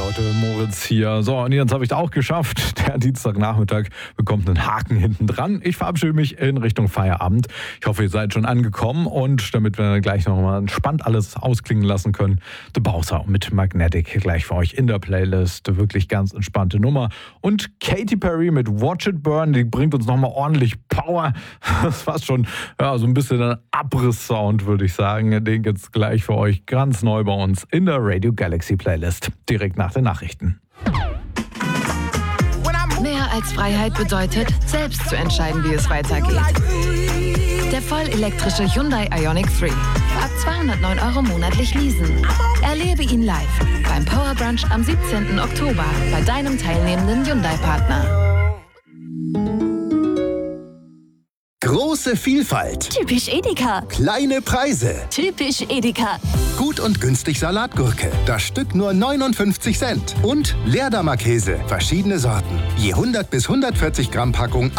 Leute, Moritz hier. So, und jetzt habe ich es auch geschafft. Der Dienstagnachmittag bekommt einen Haken hinten dran. Ich verabschiede mich in Richtung Feierabend. Ich hoffe, ihr seid schon angekommen und damit wir gleich nochmal entspannt alles ausklingen lassen können, The Bowser mit Magnetic gleich für euch in der Playlist. Wirklich ganz entspannte Nummer. Und Katy Perry mit Watch It Burn, die bringt uns nochmal ordentlich Power. Das war schon so ein bisschen ein Abriss-Sound, würde ich sagen. Den gibt's gleich für euch ganz neu bei uns in der Radio Galaxy Playlist. Direkt nach den Nachrichten. Mehr als Freiheit bedeutet, selbst zu entscheiden, wie es weitergeht. Der vollelektrische Hyundai Ioniq 3. Ab 209 € monatlich leasen. Erlebe ihn live beim Power Brunch am 17. Oktober bei deinem teilnehmenden Hyundai-Partner. Große Vielfalt. Typisch Edeka. Kleine Preise. Typisch Edeka. Gut und günstig Salatgurke. Das Stück nur 59 Cent. Und Leerdammer Käse. Verschiedene Sorten. Je 100 bis 140 Gramm Packung